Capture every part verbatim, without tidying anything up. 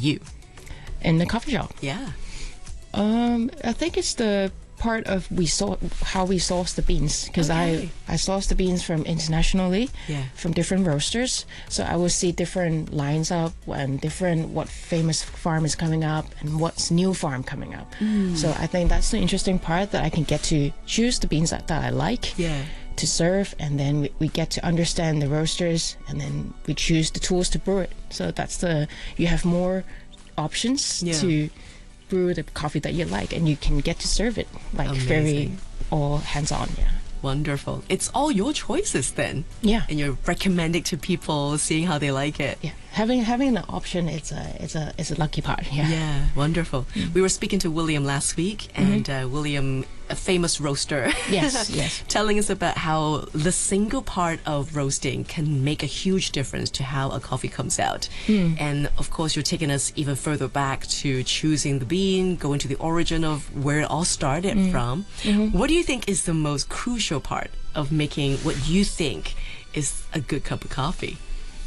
you? In the coffee shop? Yeah. Um, I think it's the part of we saw how we source the beans, because Okay. I I source the beans from internationally, Yeah. from different roasters. So I will see different lines up and different what famous farm is coming up and what's new farm coming up. So I think that's the interesting part, that I can get to choose the beans that, that I like. Yeah. To serve, and then we, we get to understand the roasters, and then we choose the tools to brew it. So that's the you have more options Yeah. to brew the coffee that you like, and you can get to serve it like very Amazing. all hands on. Yeah, Wonderful. It's all your choices then. yeah, And you're recommending to people, seeing how they like it. yeah. Having having an option, it's a it's a it's a lucky part. Yeah, Yeah, wonderful. We were speaking to William last week, and uh, William, a famous roaster, Yes, yes. telling us about how the single part of roasting can make a huge difference to how a coffee comes out. And of course, you're taking us even further back to choosing the bean, going to the origin of where it all started from. What do you think is the most crucial part of making what you think is a good cup of coffee?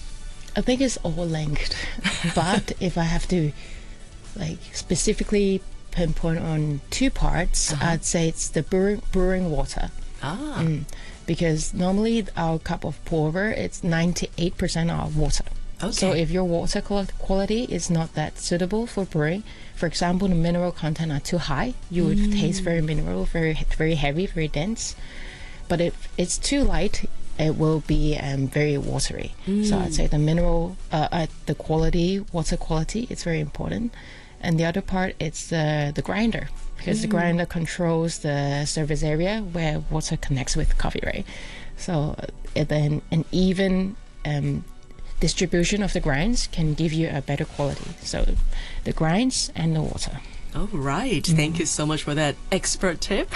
I think it's all linked. But if I have to like specifically pinpoint on two parts, I'd say it's the brewing, brewing water. Ah, Mm. Because normally our cup of porter, it's ninety-eight percent of water. okay. So if your water qual- quality is not that suitable for brewing, for example, the mineral content are too high, you would taste very mineral, very very heavy, very dense. But if it's too light, it will be um, very watery. So I'd say the mineral, uh, uh, the quality, water quality, it's very important. And the other part, it's the the grinder, because the grinder controls the surface area where water connects with coffee, right? So uh, it then an even um, distribution of the grinds can give you a better quality. So the grinds and the water. All right. Thank you so much for that expert tip.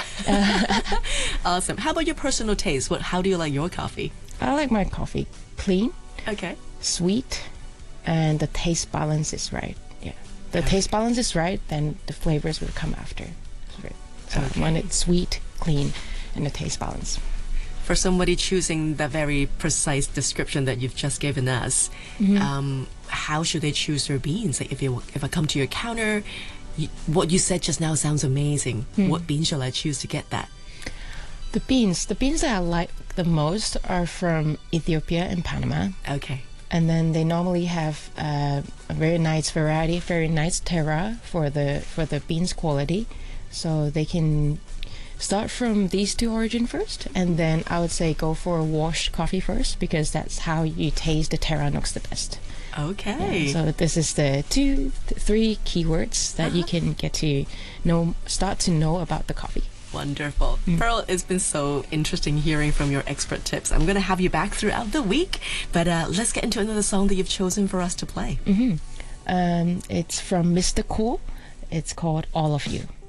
Awesome. How about your personal taste? What? How do you like your coffee? I like my coffee clean, Okay. sweet, and the taste balance is right. Yeah, the taste balance is right, then the flavors will come after. Right. So when it's sweet, clean, and the taste balance. For somebody choosing that very precise description that you've just given us, um, how should they choose their beans? Like if you, if I come to your counter, you, what you said just now sounds amazing. What bean shall I choose to get that? The beans, the beans that I like the most are from Ethiopia and Panama. Okay. And then they normally have uh, a very nice variety, very nice terroir for the for the beans quality. So they can start from these two origin first, and then I would say go for a washed coffee first, because that's how you taste the terroir notes the best. Okay. So this is the two, th- three keywords that you can get to know, start to know about the coffee. Wonderful. Pearl, it's been so interesting hearing from your expert tips. I'm going to have you back throughout the week, but uh, let's get into another song that you've chosen for us to play. Um, it's from Mister Cool. It's called All of You.